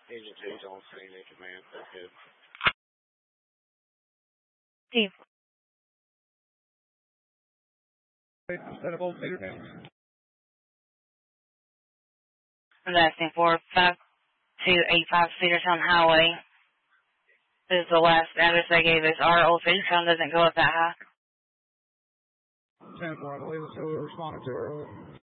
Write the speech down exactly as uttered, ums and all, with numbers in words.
Agent two's on scene in command. That's good. Steve. Set up old meter count. I'm asking for five two eight five Cedartown Highway. This is the last address they gave us. Our old Cedartown doesn't go up that high. ten four, I believe, so we responded to her.